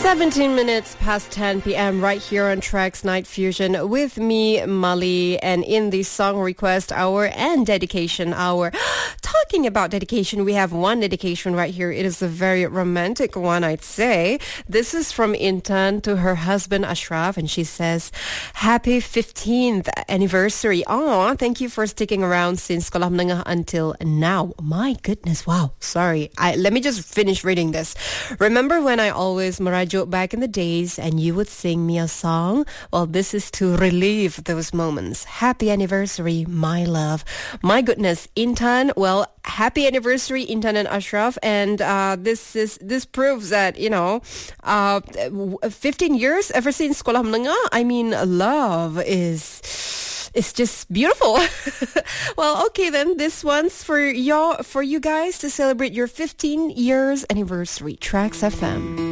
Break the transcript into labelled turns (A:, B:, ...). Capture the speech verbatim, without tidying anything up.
A: seventeen minutes past ten p.m. right here on Tracks Night Fusion with me, Molly, and in the song request hour and dedication hour. Talking about dedication, we have one dedication right here. It is a very romantic one, I'd say. This is from Intan to her husband Ashraf, and she says, Happy fifteenth anniversary. Aw, thank you for sticking around since Kolam Nanga until now. My goodness, wow. Sorry. I, let me just finish reading this. Remember when I always marajo back in the days and you would sing me a song? Well, this is to relive those moments. Happy anniversary, my love. My goodness, Intan, well, happy anniversary, Intan and Ashraf. And uh, this is this proves that, you know, uh, fifteen years ever since Kolam Nanga. I mean, love is... It's just beautiful. Well, okay then. This one's for y'all, for you guys to celebrate your fifteen years anniversary. Tracks F M.